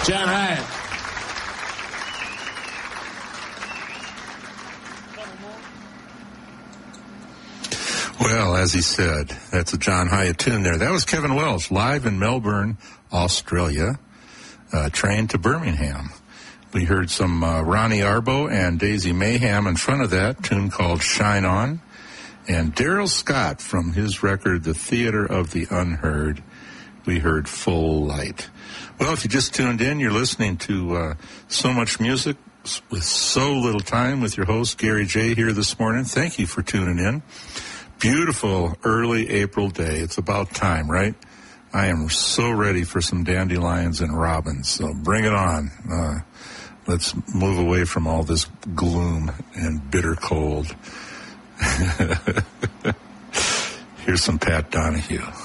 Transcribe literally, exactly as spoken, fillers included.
John Hyatt. Well, as he said, that's a John Hyatt tune there. That was Kevin Welsh, live in Melbourne, Australia, uh, train to Birmingham. We heard some uh, Ronnie Arbo and Daisy Mayhem in front of that, tune called Shine On. And Daryl Scott from his record, The Theater of the Unheard, we heard Full Light. Well, if you just tuned in, you're listening to uh, So Much Music with so little time with your host, Gary J. here this morning. Thank you for tuning in. Beautiful early April day. It's about time, right? I am so ready for some dandelions and robins, so bring it on. Uh, let's move away from all this gloom and bitter cold. Here's some Pat Donahue.